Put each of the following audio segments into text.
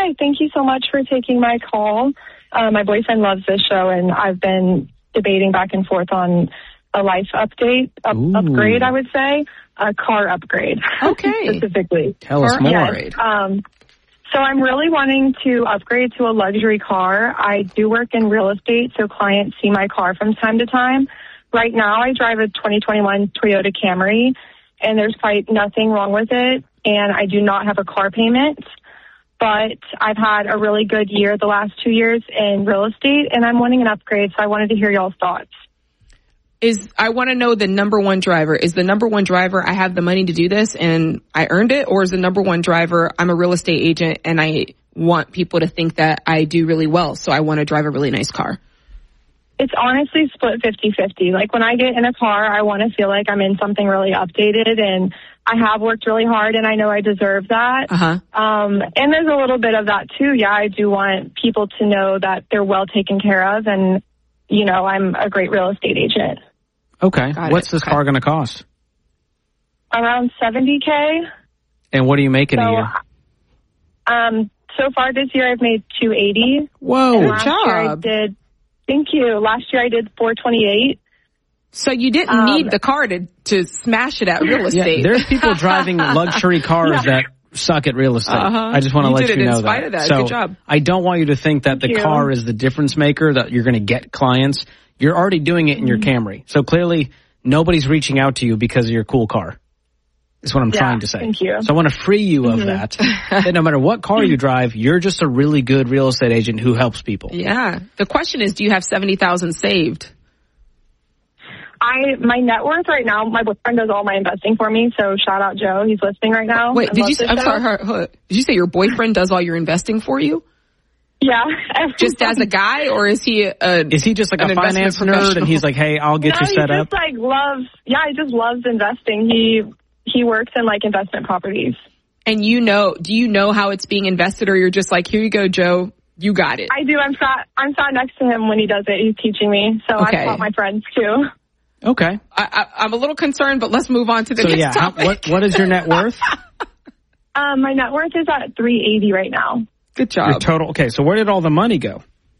Hi, thank you so much for taking my call. My boyfriend loves this show, and I've been debating back and forth on a life upgrade, I would say, a car upgrade. Okay. Specifically. Tell us more. Yes. So I'm really wanting to upgrade to a luxury car. I do work in real estate, so clients see my car from time to time. Right now, I drive a 2021 Toyota Camry, and there's quite nothing wrong with it, and I do not have a car payment. But I've had a really good year the last 2 years in real estate, and I'm wanting an upgrade, so I wanted to hear y'all's thoughts. I want to know the number one driver. Is the number one driver, I have the money to do this and I earned it? Or is the number one driver, I'm a real estate agent and I want people to think that I do really well, so I want to drive a really nice car? It's honestly split 50-50. Like, when I get in a car, I want to feel like I'm in something really updated, and I have worked really hard, and I know I deserve that. And there's a little bit of that, too. Yeah, I do want people to know that they're well taken care of, and, you know, I'm a great real estate agent. Okay. What's this car going to cost? Around $70K. And what are you making a year? So far this year, I've made $280. Whoa. Good job. Thank you. Last year, I did $428. So you didn't need the car to smash it at real estate. Yeah, there's people driving luxury cars that suck at real estate. I just want to let you know that. Of that. So good job. I don't want you to think that the car is the difference maker, that you're going to get clients. You're already doing it in your Camry. So clearly nobody's reaching out to you because of your cool car. Is what I'm trying to say. Thank you. So I want to free you of that no matter what car you drive, you're just a really good real estate agent who helps people. Yeah. The question is, do you have $70,000 saved? My net worth right now, my boyfriend does all my investing for me, so shout out Joe. He's listening right now. Wait, I'm sorry, did you say your boyfriend does all your investing for you? Yeah. Just as a guy, or is he just like a finance nerd and he's like, hey, I'll get you set up? He just loves investing. He works in like investment properties. And do you know how it's being invested, or you're just like, here you go, Joe, you got it? I do. I'm sat next to him when he does it. He's teaching me. So I've taught my friends too. Okay. I'm a little concerned, but let's move on to the next topic. What is your net worth? My net worth is at $380 right now. Good job. Your total. Okay, so where did all the money go?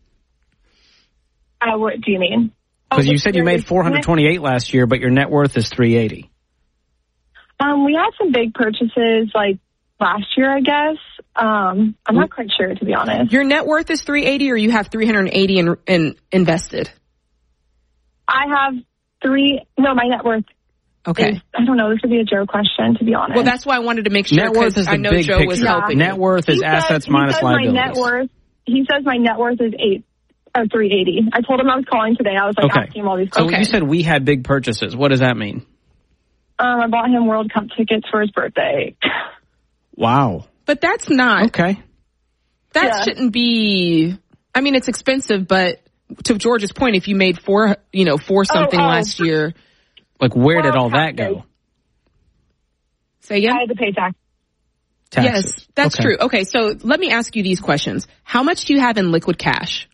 What do you mean? Because you said you made $428 last year, but your net worth is $380. We had some big purchases like last year, I guess. I'm not quite sure, to be honest. Your net worth is $380, or you have $380 in invested? I have my net worth. Okay. I don't know. This would be a Joe question, to be honest. Well, that's why I wanted to make sure. Net worth is the big Joe picture. was helping. Net worth is assets minus liabilities. He says my net worth is $380. I told him I was calling today. I was like asking him all these questions. So you said we had big purchases. What does that mean? I bought him World Cup tickets for his birthday. Wow. But that's not. Okay. That shouldn't be. I mean, it's expensive, but to George's point, if you made four something last year. Like, where did all that go? Say again? I had to pay taxes. Yes, that's true. Okay, so let me ask you these questions. How much do you have in liquid cash?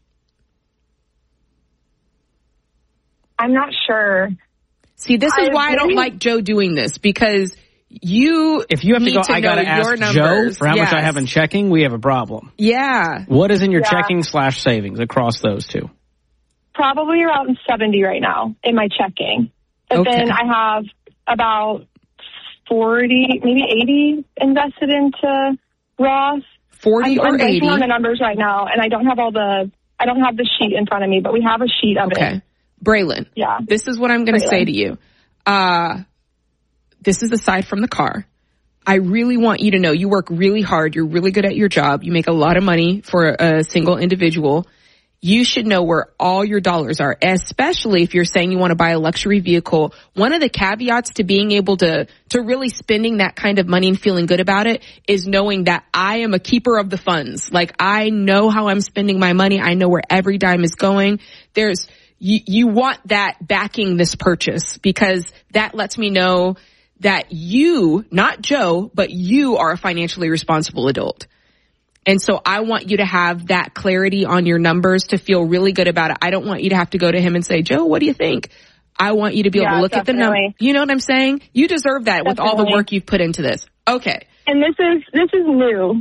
I'm not sure. See, this is why I don't like Joe doing this, because if you have to go, I got to ask Joe for how much I have in checking, we have a problem. Yeah. What is in your checking / savings across those two? Probably around 70 right now in my checking. But then I have about 40, maybe 80 invested into Roth. 40 or 80? I'm working on the numbers right now, and I don't have I don't have the sheet in front of me, but we have a sheet of it. Okay. Braylon. Yeah. This is what I'm going to say to you. This is aside from the car. I really want you to know you work really hard. You're really good at your job. You make a lot of money for a single individual. You should know where all your dollars are, especially if you're saying you want to buy a luxury vehicle. One of the caveats to being able to really spending that kind of money and feeling good about it is knowing that I am a keeper of the funds. Like, I know how I'm spending my money. I know where every dime is going. You want that backing this purchase, because that lets me know that you, not Joe, but you are a financially responsible adult. And so I want you to have that clarity on your numbers to feel really good about it. I don't want you to have to go to him and say, Joe, what do you think? I want you to be able to look at the number. You know what I'm saying? You deserve that with all the work you've put into this. Okay. And this is new.